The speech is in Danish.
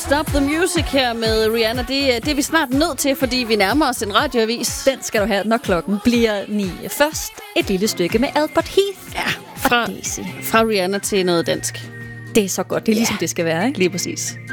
Stop the Music her med Rihanna. Det er vi snart nødt til, fordi vi nærmer os en radioavis. Den skal du have, når klokken bliver 9. Først et lille stykke med Albert Heath fra Rihanna til noget dansk. Det er så godt. Det er ligesom det skal være, ikke? Lige præcis.